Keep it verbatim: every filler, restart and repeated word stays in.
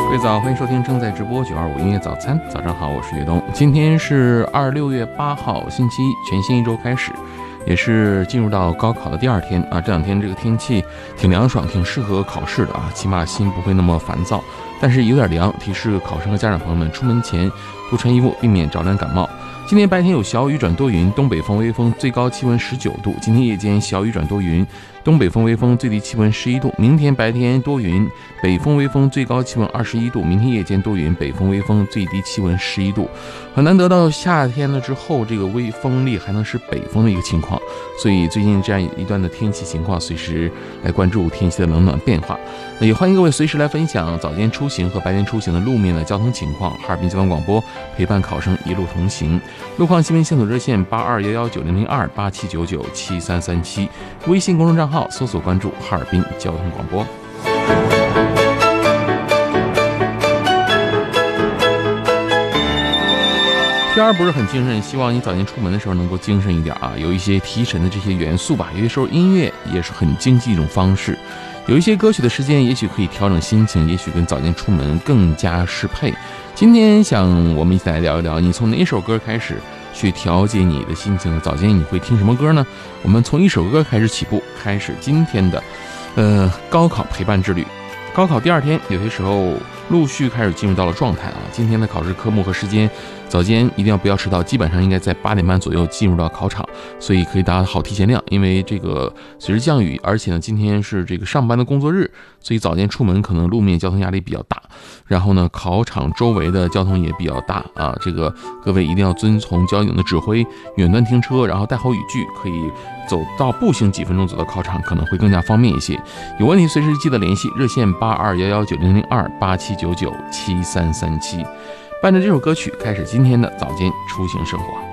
各位早，欢迎收听正在直播九二五音乐早餐。早上好，我是岳东。今天是二六月八号，星期一，全新一周开始，也是进入到高考的第二天啊。这两天这个天气挺凉爽，挺适合考试的啊，起码心不会那么烦躁。但是有点凉，提示考生和家长朋友们出门前多穿衣服，避免着凉感冒。今天白天有小雨转多云，东北风微风，最高气温十九度。今天夜间小雨转多云，东北风微风，最低气温十一度。明天白天多云，北风微风，最高气温二十一度。明天夜间多云，北风微风，最低气温十一度。很难得到夏天了之后，这个微风力还能是北风的一个情况，所以最近这样一段的天气情况，随时来关注天气的冷暖变化。也欢迎各位随时来分享早间出行和白天出行的路面的交通情况。哈尔滨交通广播陪伴考生一路同行。路况新闻线索热线八二幺幺九零零二八七九九七三三七，微信公众账号搜索关注哈尔滨交通广播。天儿不是很精神，希望你早间出门的时候能够精神一点啊，有一些提神的这些元素吧。有些时候音乐也是很经济一种方式，有一些歌曲的时间也许可以调整心情，也许跟早间出门更加适配。今天想我们一起来聊一聊，你从哪首歌开始去调节你的心情？早间你会听什么歌呢？我们从一首歌开始起步，开始今天的呃高考陪伴之旅。高考第二天，有些时候陆续开始进入到了状态啊。今天的考试科目和时间，早间一定要不要迟到，基本上应该在八点半左右进入到考场，所以可以打好提前量。因为这个随着降雨，而且呢今天是这个上班的工作日，所以早间出门可能路面交通压力比较大，然后呢考场周围的交通也比较大啊。这个各位一定要遵从交警的指挥，远端停车，然后带好雨具，可以走到步行几分钟走到考场，可能会更加方便一些。有问题随时记得联系热线八二幺幺九零零二八七九九七三三七。伴着这首歌曲，开始今天的早间出行生活。